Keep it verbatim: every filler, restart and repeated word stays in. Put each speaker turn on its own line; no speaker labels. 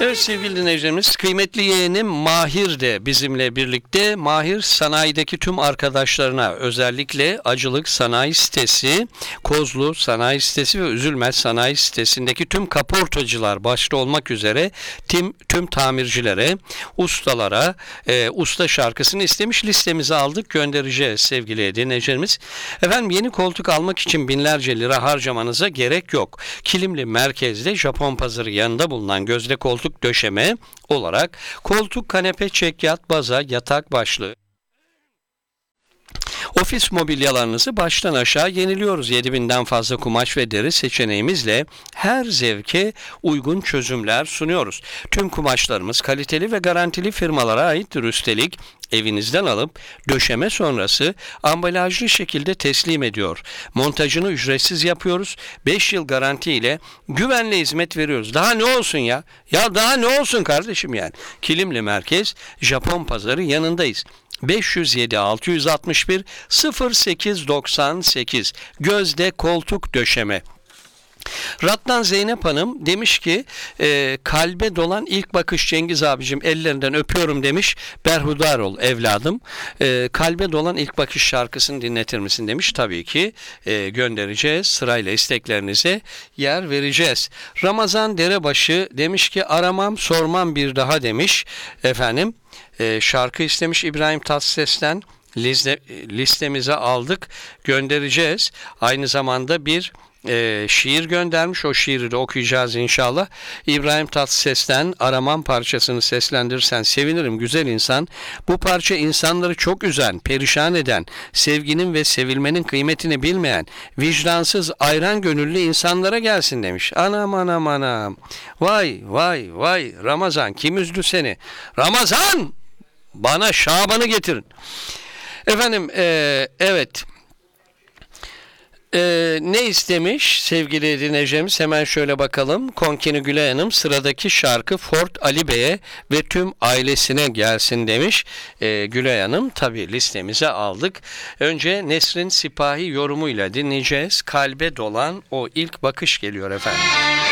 Evet sevgili dinleyicilerimiz, kıymetli yeğenim Mahir de bizimle birlikte. Mahir sanayideki tüm arkadaşlarına, özellikle Acılık Sanayi Sitesi, Kozlu Sanayi Sitesi ve Üzülmez Sanayi Sitesi'ndeki tüm kaportacılar başta olmak üzere tüm, tüm tamircilere, ustalara e, usta şarkısını istemiş. Listemizi aldık, göndereceğiz sevgili dinleyicilerimiz. Efendim, yeni koltuk almak için binlerce lira harcamanıza gerek yok. Kilimli merkezde Japon pazarı yanında bulunan Gözde Koltuk Döşeme olarak koltuk, kanepe, çekyat, baza, yatak başlığı, ofis mobilyalarınızı baştan aşağı yeniliyoruz. yedi binden fazla kumaş ve deri seçeneğimizle her zevke uygun çözümler sunuyoruz. Tüm kumaşlarımız kaliteli ve garantili firmalara aittir. Üstelik evinizden alıp döşeme sonrası ambalajlı şekilde teslim ediyor. Montajını ücretsiz yapıyoruz. beş yıl garanti ile güvenle hizmet veriyoruz. Daha ne olsun ya? Ya daha ne olsun kardeşim yani? Kilimli Merkez, Japon Pazarı yanındayız. beş yüz yedi altı yüz altmış bir sıfır sekiz doksan sekiz Gözde Koltuk Döşeme. Rattan Zeynep Hanım demiş ki e, kalbe dolan ilk bakış Cengiz abicim, ellerinden öpüyorum demiş. Berhudar ol evladım. E, kalbe dolan ilk bakış şarkısını dinletir misin demiş. Tabii ki e, göndereceğiz. Sırayla isteklerinize yer vereceğiz. Ramazan Derebaşı demiş ki aramam sormam bir daha demiş. Efendim e, şarkı istemiş İbrahim Tatlıses'ten. Liste, listemize aldık, göndereceğiz. Aynı zamanda bir e, şiir göndermiş. O şiiri de okuyacağız inşallah. İbrahim Tatlıses'ten Aramam parçasını seslendirirsen sevinirim güzel insan. Bu parça insanları çok üzen, perişan eden, sevginin ve sevilmenin kıymetini bilmeyen, vicdansız, ayran gönüllü insanlara gelsin demiş. Anam anam anam. Vay vay vay Ramazan, kim üzdü seni? Ramazan! Bana Şaban'ı getirin. Efendim e, evet e, ne istemiş sevgili dinleyicilerimiz, hemen şöyle bakalım. Konkeni Gülay Hanım sıradaki şarkı Ford Ali Bey'e ve tüm ailesine gelsin demiş. e, Gülay Hanım tabi listemize aldık. Önce Nesrin Sipahi yorumuyla dinleyeceğiz. Kalbe dolan o ilk bakış geliyor efendim.